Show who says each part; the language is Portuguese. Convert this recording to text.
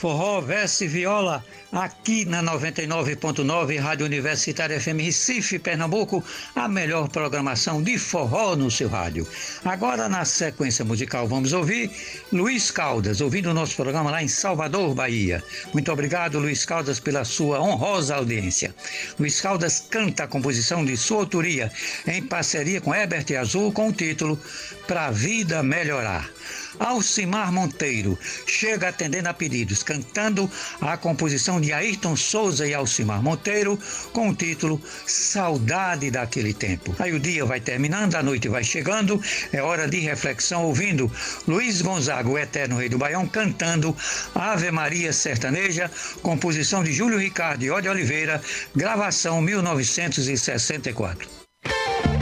Speaker 1: Forró, verso e viola, aqui na 99.9 Rádio Universitária FM Recife, Pernambuco, a melhor programação de forró no seu rádio. Agora, na sequência musical, vamos ouvir Luiz Caldas, ouvindo o nosso programa lá em Salvador, Bahia. Muito obrigado, Luiz Caldas, pela sua honrosa audiência. Luiz Caldas canta a composição de sua autoria, em parceria com Herbert Azul, com o título Pra Vida Melhorar. Alcimar Monteiro chega atendendo a pedidos, cantando a composição de Ayrton Souza e Alcimar Monteiro, com o título Saudade daquele Tempo. Aí o dia vai terminando, a noite vai chegando, é hora de reflexão, ouvindo Luiz Gonzaga, o eterno rei do Baião, cantando Ave Maria Sertaneja, composição de Júlio Ricardo e Ode Oliveira, gravação 1964.